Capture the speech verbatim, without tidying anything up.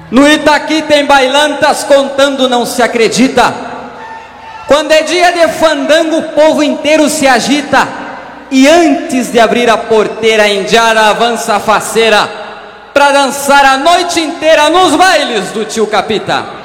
No Itaqui tem bailantas contando, não se acredita. Quando é dia de fandango, o povo inteiro se agita. E antes de abrir a porteira, a indiara avança a faceira pra dançar a noite inteira nos bailes do tio Capita.